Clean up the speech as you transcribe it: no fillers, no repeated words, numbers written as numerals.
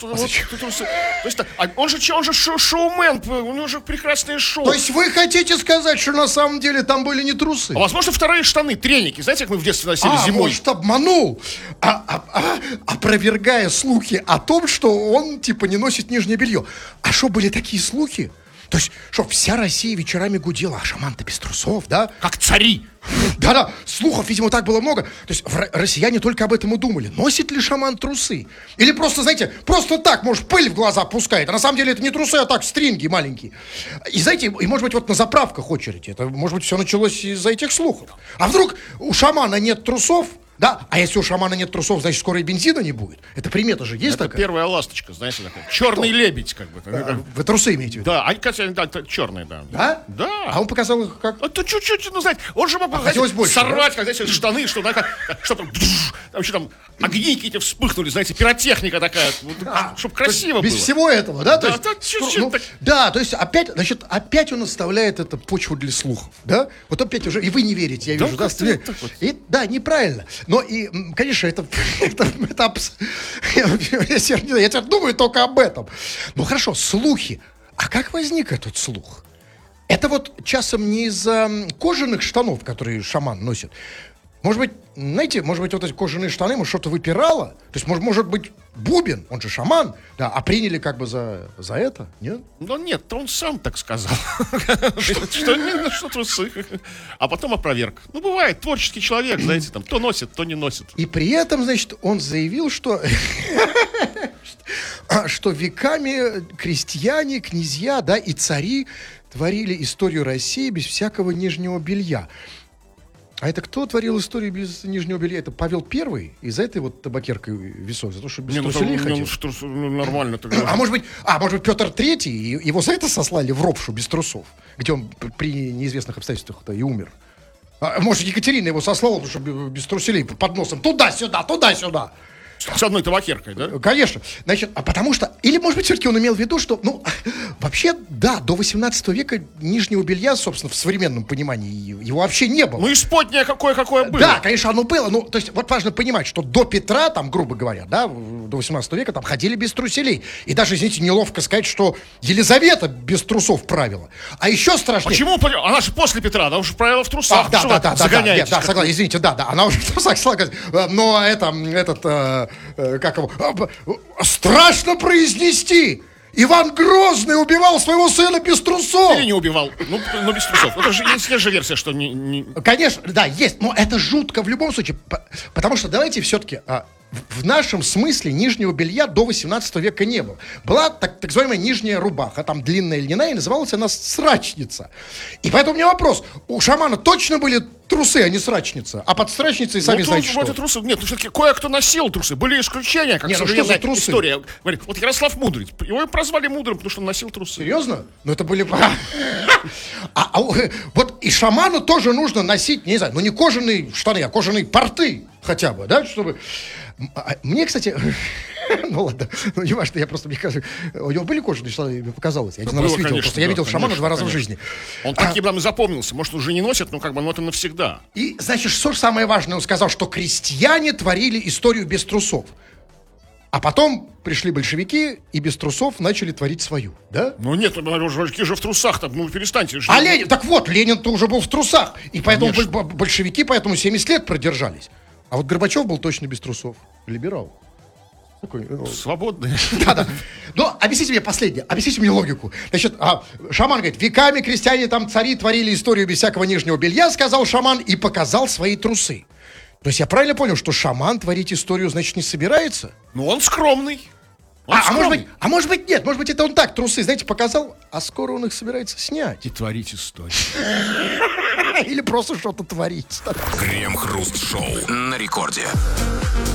что вот трусы. То есть, он же шоумен, у него же прекрасное шоу. То есть вы хотите сказать, что на самом деле там были не трусы? А возможно, вторые штаны, треники. Знаете, как мы в детстве носили зимой? Может, обманул, опровергая слухи о том, что он, типа, не носит нижнее белье. А что, были такие слухи? То есть, что вся Россия вечерами гудела, а шаман-то без трусов, да? Как цари. Да-да, слухов, видимо, так было много. То есть, россияне только об этом и думали. Носит ли шаман трусы? Или просто, знаете, просто так, может, пыль в глаза пускает. А на самом деле это не трусы, а так, стринги маленькие. И, знаете, и, может быть, вот на заправках очередь. Это, может быть, все началось из-за этих слухов. А вдруг у шамана нет трусов? Да, а если у шамана нет трусов, значит, скоро и бензина не будет. Это примета же есть это такая? Первая ласточка, знаете, такая. Черный лебедь, как бы. Вы трусы имеете в виду? Да, они черные, да. Да? Да. А он показал их как? Это чуть-чуть, ну, знаете, он же мог больше, сорвать, как, знаете, штаны, что там еще там огни какие-то вспыхнули, знаете, пиротехника такая, чтобы красиво было. Без всего этого, да? Да, да, то есть опять он оставляет это почву для слухов, да? Вот опять уже, и вы не верите, я вижу, да? И, да, неправильно. Но и, конечно, я теперь думаю только об этом. Ну хорошо, слухи. А как возник этот слух? Это вот часом не из-за кожаных штанов, которые шаман носит. Может быть, знаете, может быть, вот эти кожаные штаны, может, что-то выпирало? То есть, может быть, бубен, он же шаман, да, а приняли как бы за это, нет? Ну нет, он сам так сказал, что трусы, а потом опроверг. Ну, бывает, творческий человек, знаете, там, то носит, то не носит. И при этом, значит, он заявил, что веками крестьяне, князья, да, и цари творили историю России без всякого нижнего белья. А это кто творил историю без нижнего белья? Это Павел Первый? И за этой вот табакеркой висок? За то, что без труселей хотел? Нормально. А может быть, Петр Третий, его за это сослали в Ропшу без трусов, где он при неизвестных обстоятельствах-то и умер. Может, Екатерина его сослала, потому что без труселей под носом. Туда-сюда, туда-сюда. С одной табакеркой, да? Конечно. Значит, а потому что... Или, может быть, все-таки он имел в виду, что... Ну, вообще, да, до 18 века нижнего белья, собственно, в современном понимании его вообще не было. Ну, исподнее какое было. Да, конечно, оно было. Ну, то есть, вот важно понимать, что до Петра, там, грубо говоря, да, до 18 века там ходили без труселей. И даже, извините, неловко сказать, что Елизавета без трусов правила. А еще страшнее... Почему? Она же после Петра, она уже правила в трусах. Да, согласен, извините, да, она уже в трусах согласен. Но как его, страшно произнести. Иван Грозный убивал своего сына без трусов. Или не убивал, но без трусов. Это же есть же версия, что не... Конечно, да, есть, но это жутко в любом случае. Потому что давайте все-таки... В нашем смысле нижнего белья до 18 века не было. Была так называемая нижняя рубаха, там длинная льняная, и называлась она срачница. И поэтому у меня вопрос. У шамана точно были трусы, а не срачница? А под срачницей сами знаете что? Трусы, нет, все-таки кое-кто носил трусы. Были исключения, как современная история. Говорит, вот Ярослав Мудрый. Его прозвали Мудрым, потому что он носил трусы. Серьезно? Ну это были... Вот и шаману тоже нужно носить, не знаю, ну не кожаные штаны, а кожаные порты хотя бы, да, чтобы... Мне, кстати, ну ладно, ну не важно, я просто, мне кажется, у него были кожаные штаны, мне показалось. Я один раз видел, просто я видел шамана 2 раза в жизни. Он таким нам и запомнился, может, уже не носит, но как бы, ну это навсегда. И, значит, что же самое важное, он сказал, что крестьяне творили историю без трусов. А потом пришли большевики и без трусов начали творить свою, да? Ну нет, большевики же в трусах, так, ну перестаньте. А Ленин, так вот, Ленин-то уже был в трусах. И поэтому большевики поэтому 70 лет продержались. А вот Горбачев был точно без трусов. Либерал. Такой, свободный. Да. Но объясните мне последнее, объясните мне логику. Значит, шаман говорит, веками крестьяне там цари творили историю без всякого нижнего белья, сказал шаман, и показал свои трусы. То есть я правильно понял, что шаман творить историю, значит, не собирается? Ну, он скромный. Может быть, нет. Может быть, это он так трусы, знаете, показал, а скоро он их собирается снять. И творить историю. Или просто что-то творить. Крем-хруст-шоу на рекорде.